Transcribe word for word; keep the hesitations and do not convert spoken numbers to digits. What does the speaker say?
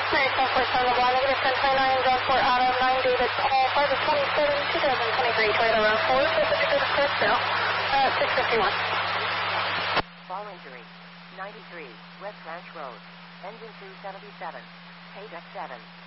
ninety-seven point seven on the line, negative ten twenty-nine, John Fort out of nine, David Hall, five twenty-seven, twenty twenty-three, Toyota Round four, Pacific Express now, uh, six fifty-one. Fall injury, ninety-three, West Ranch Road, engine two seventy-seven, K D E C seven.